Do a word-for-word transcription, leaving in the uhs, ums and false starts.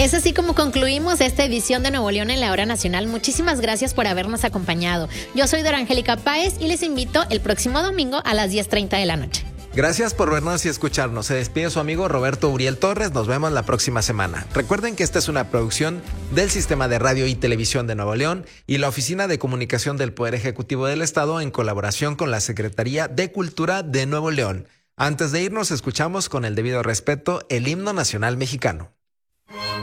Es así como concluimos esta edición de Nuevo León en la Hora Nacional. Muchísimas gracias por habernos acompañado. Yo soy Dora Angélica Páez y les invito el próximo domingo a las diez treinta de la noche. Gracias por vernos y escucharnos. Se despide su amigo Roberto Uriel Torres. Nos vemos la próxima semana. Recuerden que esta es una producción del Sistema de Radio y Televisión de Nuevo León y la Oficina de Comunicación del Poder Ejecutivo del Estado en colaboración con la Secretaría de Cultura de Nuevo León. Antes de irnos, escuchamos con el debido respeto el himno nacional mexicano.